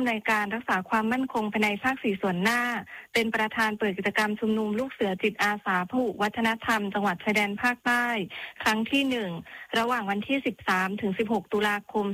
ำนวยการรักษาความมั่นคงภายในภาค4ส่วนหน้าเป็นประธานเปิดกิจกรรมชุมนุมลูกเสือจิตอาสาพหุวัฒนธรรมจังหวัดชายแดนภาคใต้ครั้งที่1ระหว่างวันที่13ถึง16ตุลาคม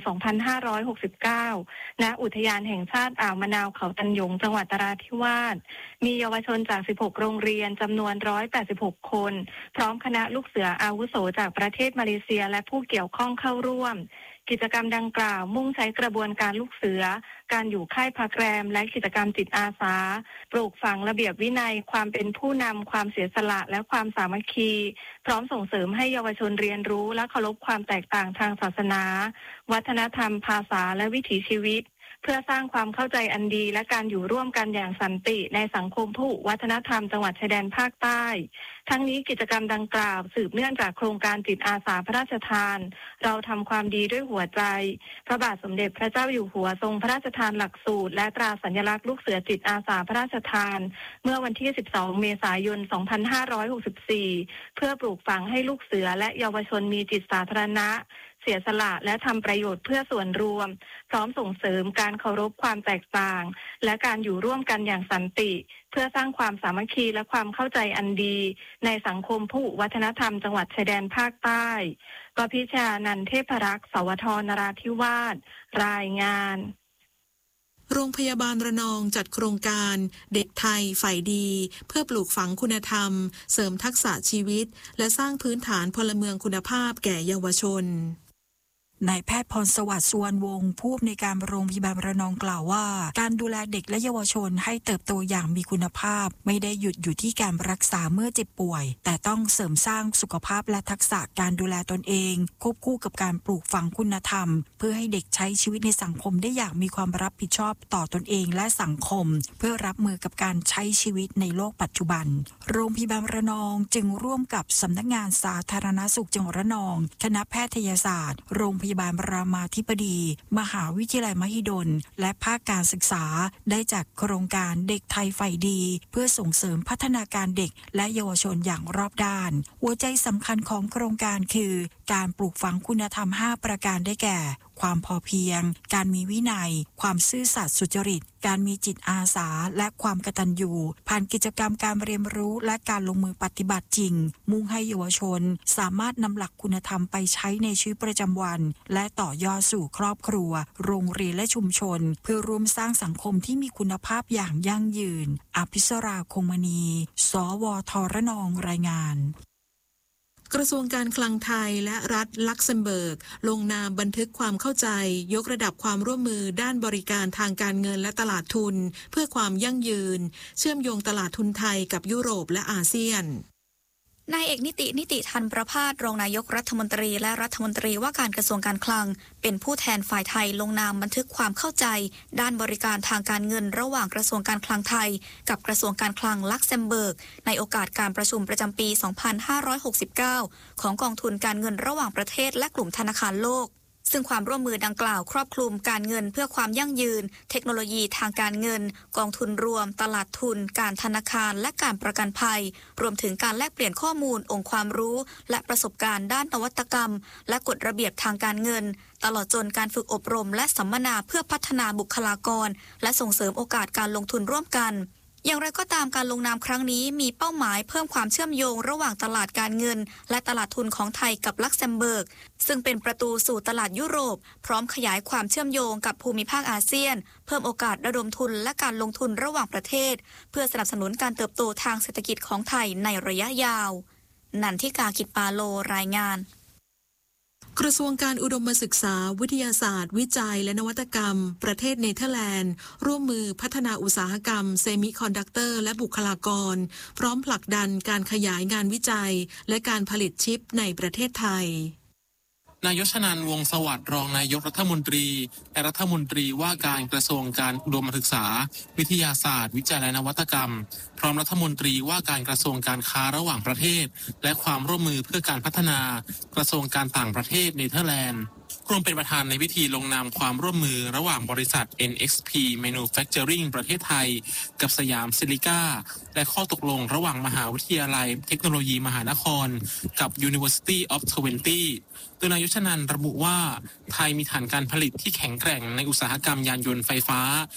2569ณอุทยานแห่งชาติอ่าวมะนาวเขาตันหยงจังหวัดนราธิวาสมีเยาวชนจาก16โรงเรียนจำนวน186คนพร้อมคณะลูกเสืออาวุโสจากประเทศมาเลเซียและผู้เกี่ยวข้องเข้าร่วมกิจกรรมดังกล่าวมุ่งใช้กระบวนการลูกเสือการอยู่ค่ายพักแรมและกิจกรรมจิตอาสาปลูกฝังระเบียบวินัยความเป็นผู้นำความเสียสละและความสามัคคีพร้อมส่งเสริมให้เยาวชนเรียนรู้และเคารพความแตกต่างทางศาสนาวัฒนธรรมภาษาและวิถีชีวิตเพื่อสร้างความเข้าใจอันดีและการอยู่ร่วมกันอย่างสันติในสังคมพหุวัฒนธรรมจังหวัดชายแดนภาคใต้ทั้งนี้กิจกรรมดังกล่าวสืบเนื่องจากโครงการจิตอาสาพระราชทานเราทำความดีด้วยหัวใจพระบาทสมเด็จพระเจ้าอยู่หัวทรงพระราชทานหลักสูตรและตราสัญลักษณ์ลูกเสือจิตอาสาพระราชทานเมื่อวันที่12เมษายน2564เพื่อปลูกฝังให้ลูกเสือและเยาวชนมีจิตสาธารณะเสียสละและทำประโยชน์เพื่อส่วนรวมพร้อมส่งเสริมการเคารพความแตกต่างและการอยู่ร่วมกันอย่างสันติเพื่อสร้างความสามัคคีและความเข้าใจอันดีในสังคมพหุวัฒนธรรมจังหวัดชายแดนภาคใต้กพิชานันท์เทพรักษ์สวทนราธิวาสรายงานโรงพยาบาลระนองจัดโครงการเด็กไทยฝ่ายดีเพื่อปลูกฝังคุณธรรมเสริมทักษะชีวิตและสร้างพื้นฐานพลเมืองคุณภาพแก่เยาวชนนายแพทย์พรสวัสดิ์สุวรรณวงศ์ผู้อำนวยการโรงพยาบาลระนองกล่าวว่าการดูแลเด็กและเยาวชนให้เติบโตอย่างมีคุณภาพไม่ได้หยุดอยู่ที่การรักษาเมื่อเจ็บป่วยแต่ต้องเสริมสร้างสุขภาพและทักษะการดูแลตนเองควบคู่กับการปลูกฝังคุณธรรมเพื่อให้เด็กใช้ชีวิตในสังคมได้อย่างมีความรับผิดชอบต่อตนเองและสังคมเพื่อรับมือกับการใช้ชีวิตในโลกปัจจุบันโรงพยาบาลระนองจึงร่วมกับสำนักงานสาธารณสุขจังหวัดระนองคณะแพทยศาสตร์โรงพยาบาลรามาธิบดีมหาวิทยาลัยมหิดลและภาคการศึกษาได้จัดโครงการเด็กไทยฝ่ายดีเพื่อส่งเสริมพัฒนาการเด็กและเยาวชนอย่างรอบด้านหัวใจสำคัญของโครงการคือการปลูกฝังคุณธรรม5ประการได้แก่ความพอเพียงการมีวินัยความซื่อสัตย์สุจริตการมีจิตอาสาและความกตัญญูผ่านกิจกรรมการเรียนรู้และการลงมือปฏิบัติจริงมุ่งให้เยาวชนสามารถนำหลักคุณธรรมไปใช้ในชีวิตประจำวันและต่อยอดสู่ครอบครัวโรงเรียนและชุมชนเพื่อร่วมสร้างสังคมที่มีคุณภาพอย่างยั่งยืนอภิสราคงมณีสวทระนองรายงานกระทรวงการคลังไทยและรัฐลักเซมเบิร์กลงนามบันทึกความเข้าใจยกระดับความร่วมมือด้านบริการทางการเงินและตลาดทุนเพื่อความยั่งยืนเชื่อมโยงตลาดทุนไทยกับยุโรปและอาเซียนนายเอกนิติธันประภาสรองนายกรัฐมนตรีและรัฐมนตรีว่าการกระทรวงการคลังเป็นผู้แทนฝ่ายไทยลงนามบันทึกความเข้าใจด้านบริการทางการเงินระหว่างกระทรวงการคลังไทยกับกระทรวงการคลังลักเซมเบิร์กในโอกาสการประชุมประจำปี 2569 ของกองทุนการเงินระหว่างประเทศและกลุ่มธนาคารโลกซึ่งความร่วมมือดังกล่าวครอบคลุมการเงินเพื่อความยั่งยืนเทคโนโลยีทางการเงินกองทุนรวมตลาดทุนการธนาคารและการประกันภัยรวมถึงการแลกเปลี่ยนข้อมูลองค์ความรู้และประสบการณ์ด้านนวัตกรรมและกฎระเบียบทางการเงินตลอดจนการฝึกอบรมและสัมมนาเพื่อพัฒนาบุคลากรและส่งเสริมโอกาสการลงทุนร่วมกันอย่างไรก็ตามการลงนามครั้งนี้มีเป้าหมายเพิ่มความเชื่อมโยงระหว่างตลาดการเงินและตลาดทุนของไทยกับลักเซมเบิร์กซึ่งเป็นประตูสู่ตลาดยุโรปพร้อมขยายความเชื่อมโยงกับภูมิภาคอาเซียนเพิ่มโอกาสระดมทุนและการลงทุนระหว่างประเทศเพื่อสนับสนุนการเติบโตทางเศรษฐกิจของไทยในระยะยาวนันทิกากิจปาโลรายงานกระทรวงการอุดมศึกษาวิทยาศาสตร์วิจัยและนวัตกรรมประเทศเนเธอร์แลนด์ร่วมมือพัฒนาอุตสาหกรรมเซมิคอนดักเตอร์และบุคลากรพร้อมผลักดันการขยายงานวิจัยและการผลิตชิปในประเทศไทยนายชนันท์วงศ์สวัสดิ์รองนายกรัฐมนตรีและรัฐมนตรีว่าการกระทรวงการอุดมศึกษาวิทยาศาสตร์วิจัยและนวัตกรรมพร้อมรัฐมนตรีว่าการกระทรวงการค้าระหว่างประเทศและความร่วมมือเพื่อการพัฒนากระทรวงการต่างประเทศเนเธอร์แลนด์ร่วมเป็นประธานในพิธีลงนามความร่วมมือระหว่างบริษัท NXP Manufacturing ประเทศไทยกับสยามซิลิก้าและข้อตกลงระหว่างมหาวิทยาลัยเทคโนโลยีมหานครกับ University of Twente โดยนายชนันท์ระบุว่าไทยมีฐานการผลิตที่แข็งแกร่งในอุตสาหกรรมยานยนต์ไฟฟ้า